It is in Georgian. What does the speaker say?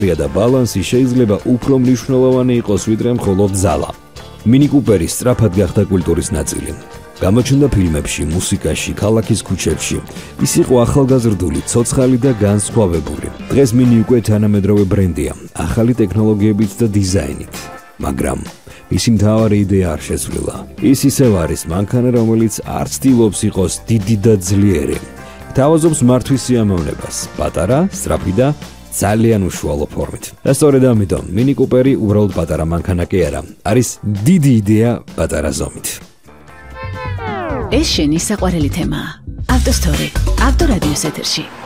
და ბალანსი შეიძლება უფრო მნიშვნელოვანი იყოს ვიდრე მხოლოდ ზალა. Mini Cooperi სწრაფად გახდა კულტურის ნაწილი. გამოჩნდა ფილმებში, მუსიკაში, ქალაქის ქუჩებში. ის იყო ახალგაზრდული, ცოცხალი და განსხვავებული. დღეს Mini უკვე თანამედროვე ბრენდია, ახალი ტექნოლოგიებით და დიზაინით. მაგრამ მისი მთავარი იდეა არ შეცვლილა. ის ისევ არის მანქანა, რომელიც არ ცდილობს იყოს დიდი და ძლიერი. თავაზობს მართვის სიამოვნებას, პატარა, სწრაფი და ძალიან უშუალო ფორმით. და სწორედ ამიტომ Mini Cooperi უბრალოდ პატარა მანქანა კი არა, არის დიდი იდეა პატარა ზომით. ეს შენი საყვარელი თემაა. ავტოსტორი, ავტორადიოს ეთერში.